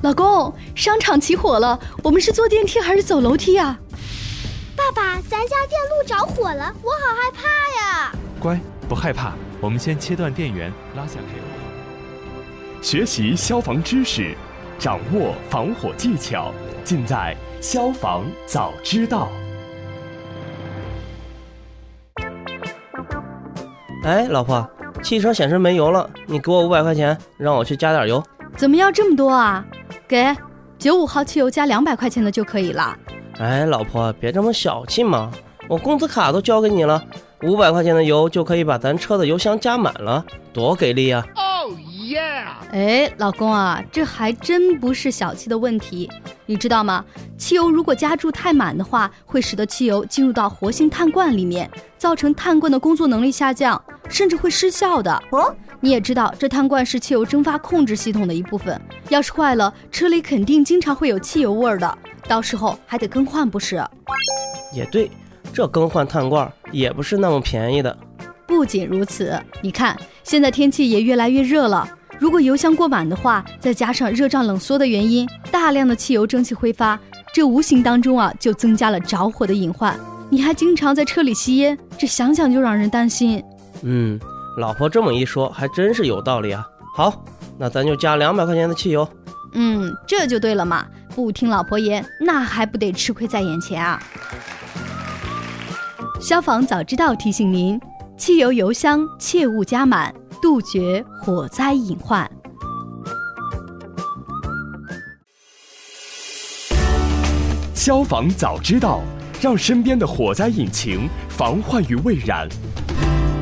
老公，商场起火了，我们是坐电梯还是走楼梯啊？ 爸爸，咱家电路着火了，我好害怕呀！ 乖，不害怕，我们先切断电源，拉下配合。 学习消防知识，掌握防火技巧，尽在消防早知道。 哎，老婆，汽车显示没油了，你给我500块钱，让我去加点油。 怎么要这么多啊？给95号汽油加200块钱的就可以了。 哎，老婆，别这么小气嘛，我工资卡都交给你了，500块钱的油就可以把咱车的油箱加满了，多给力啊！ 哎，老公啊，这还真不是小气的问题，你知道吗？汽油如果加注太满的话，会使得汽油进入到活性炭罐里面，造成炭罐的工作能力下降，甚至会失效的。你也知道，这炭罐是汽油蒸发控制系统的一部分，要是坏了，车里肯定经常会有汽油味的，到时候还得更换，不是？ 也对，这更换炭罐也不是那么便宜的。 不仅如此，你看，现在天气也越来越热了，如果油箱过满的话，再加上热胀冷缩的原因，大量的汽油蒸汽挥发，这无形当中啊就增加了着火的隐患。你还经常在车里吸烟，这想想就让人担心。 老婆这么一说还真是有道理啊。好，那咱就加200块钱的汽油。 这就对了嘛，不听老婆言，那还不得吃亏在眼前啊。消防早知道提醒您，汽油油箱切勿加满，杜绝火灾隐患。 消防早知道，让身边的火灾引擎防患于未然。